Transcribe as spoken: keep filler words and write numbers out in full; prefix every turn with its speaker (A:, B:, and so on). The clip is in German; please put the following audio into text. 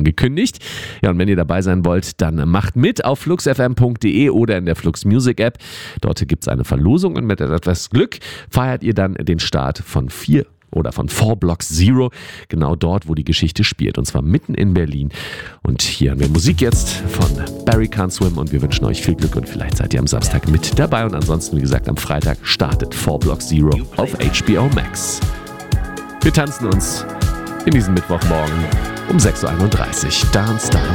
A: angekündigt. Ja, und wenn ihr dabei sein wollt, dann macht mit auf flux f m punkt d e oder in der Flux Music App. Dort gibt es eine Verlosung und mit etwas Glück feiert ihr dann den Start von vier oder von Four Blocks Zero, genau dort, wo die Geschichte spielt, und zwar mitten in Berlin. Und hier haben wir Musik jetzt von Barry Can't Swim und wir wünschen euch viel Glück und vielleicht seid ihr am Samstag mit dabei und ansonsten, wie gesagt, am Freitag startet Four Blocks Zero auf H B O Max. Wir tanzen uns in diesem Mittwochmorgen um sechs Uhr einunddreißig. Dance Dance